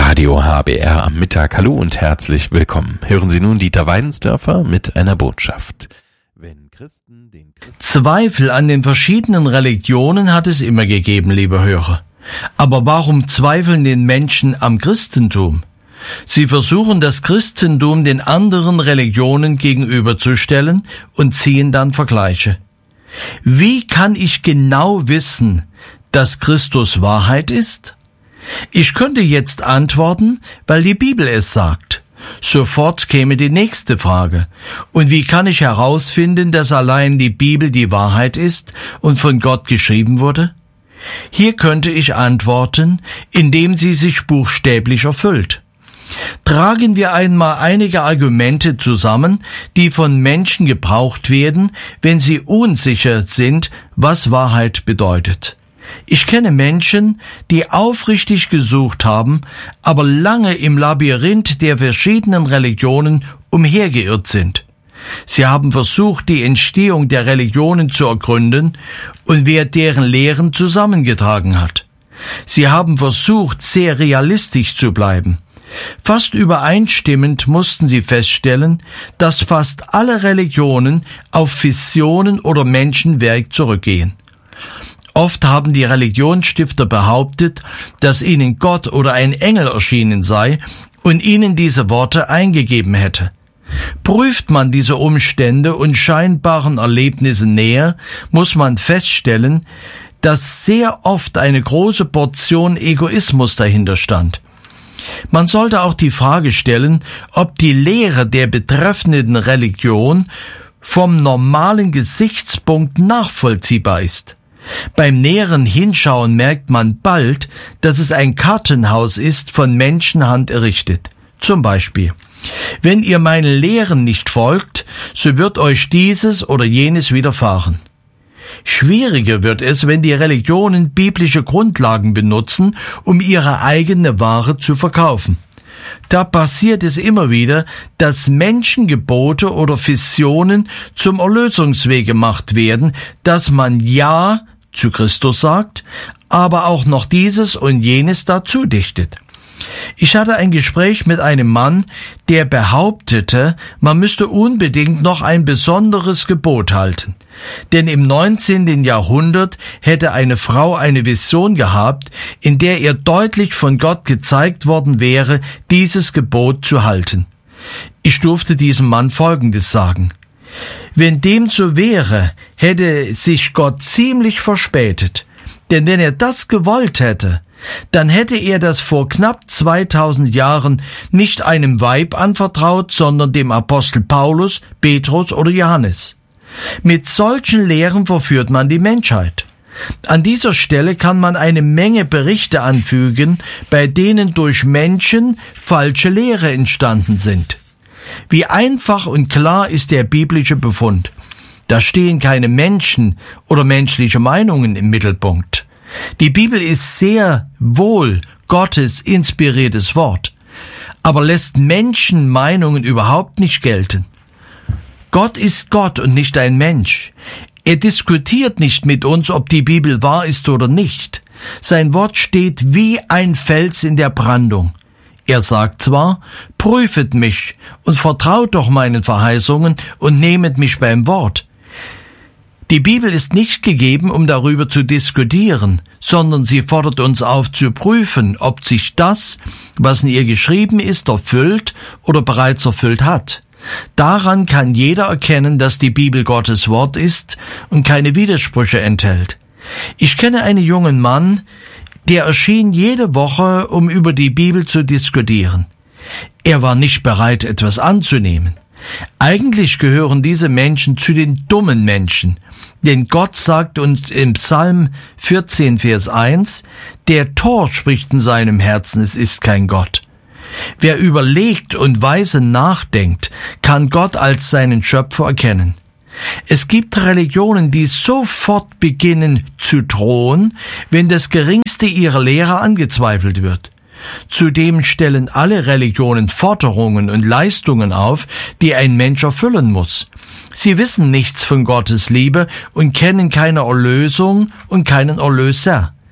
Radio HBR am Mittag. Hallo und herzlich willkommen. Hören Sie nun Dieter Weidensdörfer mit einer Botschaft. Zweifel an den verschiedenen Religionen hat es immer gegeben, liebe Hörer. Aber warum zweifeln den Menschen am Christentum? Sie versuchen, das Christentum den anderen Religionen gegenüberzustellen und ziehen dann Vergleiche. Wie kann ich genau wissen, dass Christus Wahrheit ist? Ich könnte jetzt antworten, weil die Bibel es sagt. Sofort käme die nächste Frage. Und wie kann ich herausfinden, dass allein die Bibel die Wahrheit ist und von Gott geschrieben wurde? Hier könnte ich antworten, indem sie sich buchstäblich erfüllt. Tragen wir einmal einige Argumente zusammen, die von Menschen gebraucht werden, wenn sie unsicher sind, was Wahrheit bedeutet. Ich kenne Menschen, die aufrichtig gesucht haben, aber lange im Labyrinth der verschiedenen Religionen umhergeirrt sind. Sie haben versucht, die Entstehung der Religionen zu ergründen und wer deren Lehren zusammengetragen hat. Sie haben versucht, sehr realistisch zu bleiben. Fast übereinstimmend mussten sie feststellen, dass fast alle Religionen auf Visionen oder Menschenwerk zurückgehen. Oft haben die Religionsstifter behauptet, dass ihnen Gott oder ein Engel erschienen sei und ihnen diese Worte eingegeben hätte. Prüft man diese Umstände und scheinbaren Erlebnisse näher, muss man feststellen, dass sehr oft eine große Portion Egoismus dahinter stand. Man sollte auch die Frage stellen, ob die Lehre der betreffenden Religion vom normalen Gesichtspunkt nachvollziehbar ist. Beim näheren Hinschauen merkt man bald, dass es ein Kartenhaus ist, von Menschenhand errichtet. Zum Beispiel: Wenn ihr meinen Lehren nicht folgt, so wird euch dieses oder jenes widerfahren. Schwieriger wird es, wenn die Religionen biblische Grundlagen benutzen, um ihre eigene Ware zu verkaufen. Da passiert es immer wieder, dass Menschengebote oder Visionen zum Erlösungsweg gemacht werden, dass man Ja zu Christus sagt, aber auch noch dieses und jenes dazu dichtet. Ich hatte ein Gespräch mit einem Mann, der behauptete, man müsste unbedingt noch ein besonderes Gebot halten. Denn im 19. Jahrhundert hätte eine Frau eine Vision gehabt, in der ihr deutlich von Gott gezeigt worden wäre, dieses Gebot zu halten. Ich durfte diesem Mann Folgendes sagen: Wenn dem so wäre, hätte sich Gott ziemlich verspätet. Denn wenn er das gewollt hätte, dann hätte er das vor knapp 2000 Jahren nicht einem Weib anvertraut, sondern dem Apostel Paulus, Petrus oder Johannes. Mit solchen Lehren verführt man die Menschheit. An dieser Stelle kann man eine Menge Berichte anfügen, bei denen durch Menschen falsche Lehre entstanden sind. Wie einfach und klar ist der biblische Befund. Da stehen keine Menschen oder menschliche Meinungen im Mittelpunkt. Die Bibel ist sehr wohl Gottes inspiriertes Wort, aber lässt Menschenmeinungen überhaupt nicht gelten. Gott ist Gott und nicht ein Mensch. Er diskutiert nicht mit uns, ob die Bibel wahr ist oder nicht. Sein Wort steht wie ein Fels in der Brandung. Er sagt zwar: Prüfet mich und vertraut doch meinen Verheißungen und nehmet mich beim Wort. Die Bibel ist nicht gegeben, um darüber zu diskutieren, sondern sie fordert uns auf zu prüfen, ob sich das, was in ihr geschrieben ist, erfüllt oder bereits erfüllt hat. Daran kann jeder erkennen, dass die Bibel Gottes Wort ist und keine Widersprüche enthält. Ich kenne einen jungen Mann, der erschien jede Woche, um über die Bibel zu diskutieren. Er war nicht bereit, etwas anzunehmen. Eigentlich gehören diese Menschen zu den dummen Menschen, denn Gott sagt uns im Psalm 14, Vers 1, der Tor spricht in seinem Herzen, es ist kein Gott. Wer überlegt und weise nachdenkt, kann Gott als seinen Schöpfer erkennen. Es gibt Religionen, die sofort beginnen zu drohen, wenn das geringste ihrer Lehre angezweifelt wird. Zudem stellen alle Religionen Forderungen und Leistungen auf, die ein Mensch erfüllen muss. Sie wissen nichts von Gottes Liebe und kennen keine Erlösung und keinen Erlöser.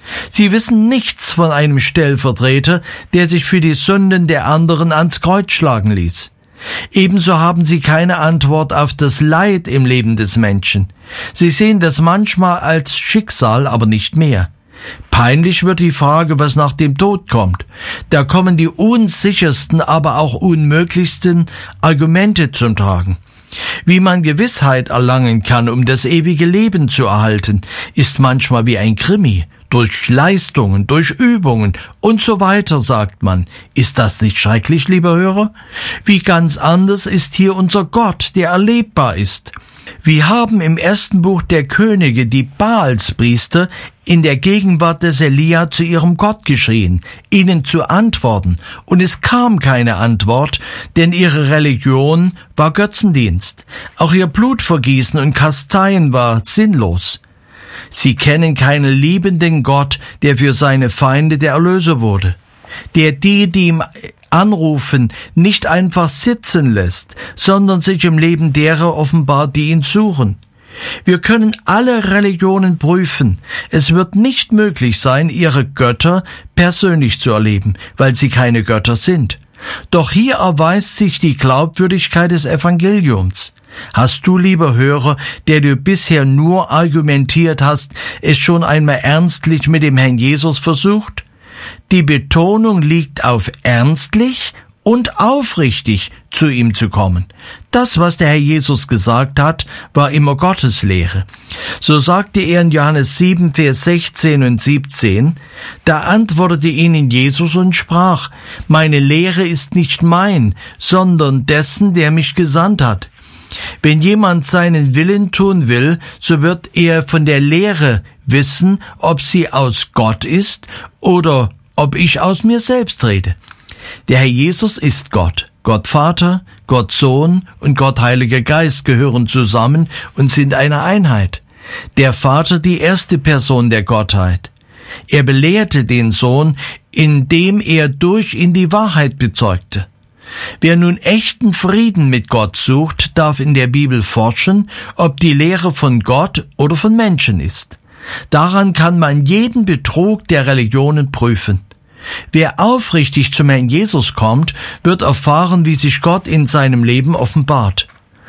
Sie wissen nichts von einem Stellvertreter, der sich für die Sünden der anderen ans Kreuz schlagen ließ. Ebenso haben sie keine Antwort auf das Leid im Leben des Menschen. Sie sehen das manchmal als Schicksal, aber nicht mehr. Peinlich wird die Frage, was nach dem Tod kommt. Da kommen die unsichersten, aber auch unmöglichsten Argumente zum Tragen. Wie man Gewissheit erlangen kann, um das ewige Leben zu erhalten, ist manchmal wie ein Krimi. Durch Leistungen, durch Übungen und so weiter, sagt man. Ist das nicht schrecklich, lieber Hörer? Wie ganz anders ist hier unser Gott, der erlebbar ist. Wir haben im ersten Buch der Könige die Baalspriester in der Gegenwart des Elia zu ihrem Gott geschrien, ihnen zu antworten, und es kam keine Antwort, denn ihre Religion war Götzendienst. Auch ihr Blutvergießen und Kasteien war sinnlos. Sie kennen keinen liebenden Gott, der für seine Feinde der Erlöser wurde, der die ihm anrufen, nicht einfach sitzen lässt, sondern sich im Leben derer offenbart, die ihn suchen. Wir können alle Religionen prüfen. Es wird nicht möglich sein, ihre Götter persönlich zu erleben, weil sie keine Götter sind. Doch hier erweist sich die Glaubwürdigkeit des Evangeliums. Hast du, lieber Hörer, der du bisher nur argumentiert hast, es schon einmal ernstlich mit dem Herrn Jesus versucht? Die Betonung liegt auf ernstlich und aufrichtig zu ihm zu kommen. Das, was der Herr Jesus gesagt hat, war immer Gottes Lehre. So sagte er in Johannes 7, Vers 16 und 17, da antwortete ihnen Jesus und sprach, meine Lehre ist nicht mein, sondern dessen, der mich gesandt hat. Wenn jemand seinen Willen tun will, so wird er von der Lehre wissen, ob sie aus Gott ist oder ob ich aus mir selbst rede. Der Herr Jesus ist Gott. Gott Vater, Gott Sohn und Gott Heiliger Geist gehören zusammen und sind eine Einheit. Der Vater die erste Person der Gottheit. Er belehrte den Sohn, indem er durch ihn die Wahrheit bezeugte. Wer nun echten Frieden mit Gott sucht, darf in der Bibel forschen, ob die Lehre von Gott oder von Menschen ist. Daran kann man jeden Betrug der Religionen prüfen. Wer aufrichtig zum Herrn Jesus kommt, wird erfahren, wie sich Gott in seinem Leben offenbart.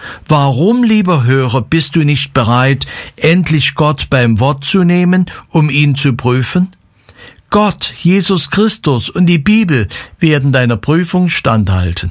Warum, lieber Hörer, bist du nicht bereit, endlich Gott beim Wort zu nehmen, um ihn zu prüfen? Gott, Jesus Christus und die Bibel werden deiner Prüfung standhalten.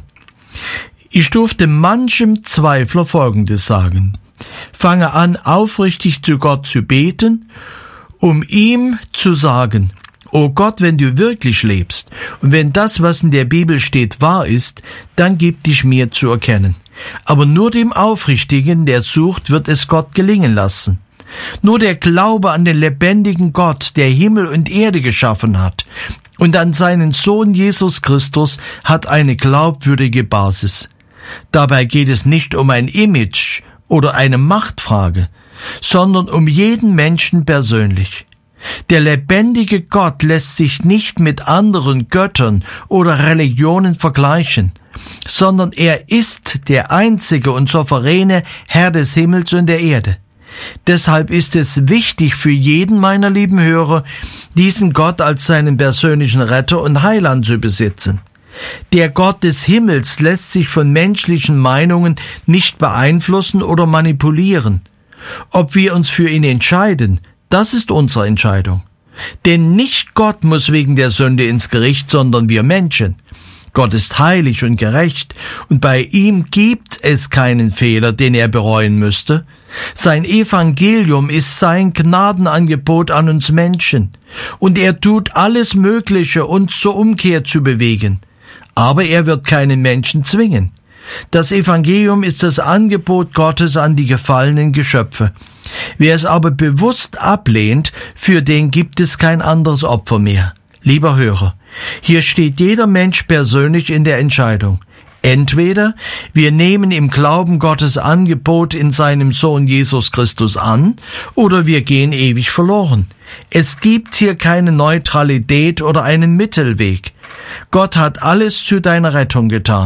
Ich durfte manchem Zweifler Folgendes sagen. Fange an, aufrichtig zu Gott zu beten, um ihm zu sagen, O Gott, wenn du wirklich lebst und wenn das, was in der Bibel steht, wahr ist, dann gib dich mir zu erkennen. Aber nur dem Aufrichtigen, der sucht, wird es Gott gelingen lassen. Nur der Glaube an den lebendigen Gott, der Himmel und Erde geschaffen hat, und an seinen Sohn Jesus Christus hat eine glaubwürdige Basis. Dabei geht es nicht um ein Image oder eine Machtfrage, sondern um jeden Menschen persönlich. Der lebendige Gott lässt sich nicht mit anderen Göttern oder Religionen vergleichen, sondern er ist der einzige und souveräne Herr des Himmels und der Erde. Deshalb ist es wichtig für jeden meiner lieben Hörer, diesen Gott als seinen persönlichen Retter und Heiland zu besitzen. Der Gott des Himmels lässt sich von menschlichen Meinungen nicht beeinflussen oder manipulieren. Ob wir uns für ihn entscheiden, das ist unsere Entscheidung. Denn nicht Gott muss wegen der Sünde ins Gericht, sondern wir Menschen. Gott ist heilig und gerecht, und bei ihm gibt es keinen Fehler, den er bereuen müsste. Sein Evangelium ist sein Gnadenangebot an uns Menschen, und er tut alles Mögliche, uns zur Umkehr zu bewegen. Aber er wird keinen Menschen zwingen. Das Evangelium ist das Angebot Gottes an die gefallenen Geschöpfe. Wer es aber bewusst ablehnt, für den gibt es kein anderes Opfer mehr. Lieber Hörer, hier steht jeder Mensch persönlich in der Entscheidung. Entweder wir nehmen im Glauben Gottes Angebot in seinem Sohn Jesus Christus an, oder wir gehen ewig verloren. Es gibt hier keine Neutralität oder einen Mittelweg. Gott hat alles zu deiner Rettung getan.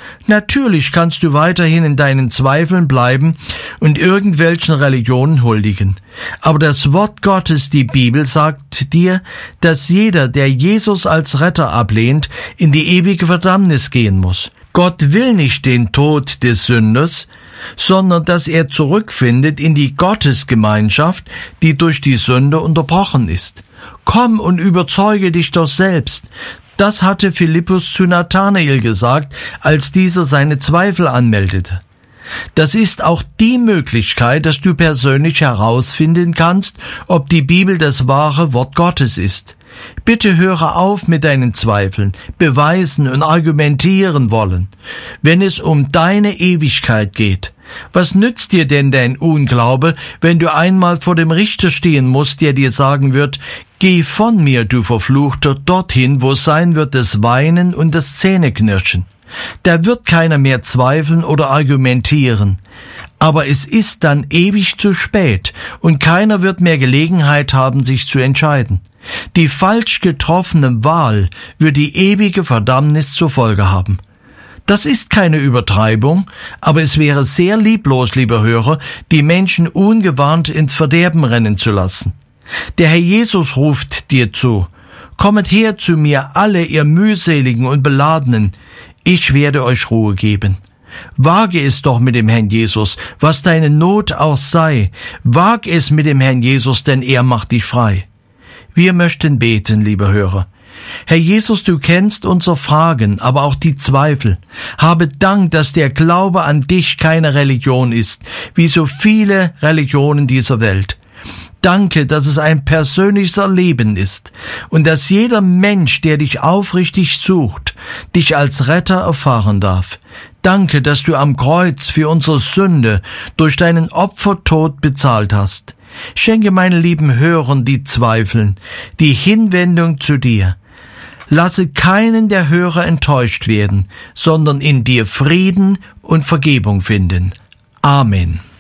Natürlich kannst du weiterhin in deinen Zweifeln bleiben und irgendwelchen Religionen huldigen. Aber das Wort Gottes, die Bibel, sagt dir, dass jeder, der Jesus als Retter ablehnt, in die ewige Verdammnis gehen muss. Gott will nicht den Tod des Sünders, sondern dass er zurückfindet in die Gottesgemeinschaft, die durch die Sünde unterbrochen ist. Komm und überzeuge dich doch selbst. Das hatte Philippus zu Nathanael gesagt, als dieser seine Zweifel anmeldete. Das ist auch die Möglichkeit, dass du persönlich herausfinden kannst, ob die Bibel das wahre Wort Gottes ist. Bitte höre auf mit deinen Zweifeln, beweisen und argumentieren wollen, wenn es um deine Ewigkeit geht. Was nützt dir denn dein Unglaube, wenn du einmal vor dem Richter stehen musst, der dir sagen wird, geh von mir, du Verfluchter, dorthin, wo sein wird das Weinen und das Zähneknirschen. Da wird keiner mehr zweifeln oder argumentieren. Aber es ist dann ewig zu spät und keiner wird mehr Gelegenheit haben, sich zu entscheiden. Die falsch getroffene Wahl wird die ewige Verdammnis zur Folge haben. Das ist keine Übertreibung, aber es wäre sehr lieblos, lieber Hörer, die Menschen ungewarnt ins Verderben rennen zu lassen. Der Herr Jesus ruft dir zu, kommet her zu mir, alle ihr mühseligen und Beladenen, ich werde euch Ruhe geben. Wage es doch mit dem Herrn Jesus, was deine Not auch sei. Wag es mit dem Herrn Jesus, denn er macht dich frei. Wir möchten beten, lieber Hörer. Herr Jesus, du kennst unsere Fragen, aber auch die Zweifel. Habe Dank, dass der Glaube an dich keine Religion ist, wie so viele Religionen dieser Welt. Danke, dass es ein persönliches Erleben ist und dass jeder Mensch, der dich aufrichtig sucht, dich als Retter erfahren darf. Danke, dass du am Kreuz für unsere Sünde durch deinen Opfertod bezahlt hast. Schenke meinen lieben Hörern, die zweifeln, die Hinwendung zu dir. Lasse keinen der Hörer enttäuscht werden, sondern in dir Frieden und Vergebung finden. Amen.